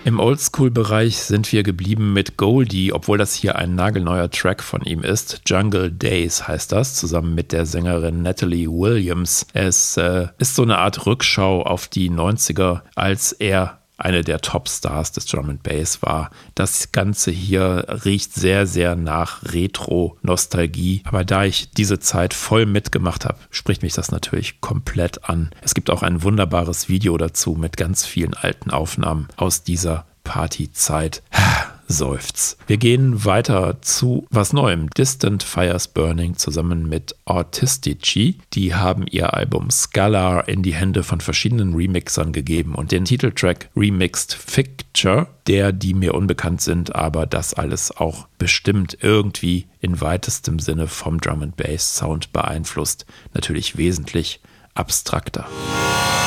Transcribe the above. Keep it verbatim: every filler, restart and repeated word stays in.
Im Oldschool-Bereich sind wir geblieben mit Goldie, obwohl das hier ein nagelneuer Track von ihm ist. Jungle Days heißt das, zusammen mit der Sängerin Natalie Williams. Es äh, ist so eine Art Rückschau auf die neunziger, als er eine der Topstars des Drum and Bass war. Das Ganze hier riecht sehr, sehr nach Retro-Nostalgie. Aber da ich diese Zeit voll mitgemacht habe, spricht mich das natürlich komplett an. Es gibt auch ein wunderbares Video dazu mit ganz vielen alten Aufnahmen aus dieser Partyzeit. Seufz. Wir gehen weiter zu was Neuem. Distant Fires Burning zusammen mit Artistici. Die haben ihr Album Scalar in die Hände von verschiedenen Remixern gegeben und den Titeltrack Remixed Picture, der die mir unbekannt sind, aber das alles auch bestimmt irgendwie in weitestem Sinne vom Drum and Bass Sound beeinflusst. Natürlich wesentlich abstrakter.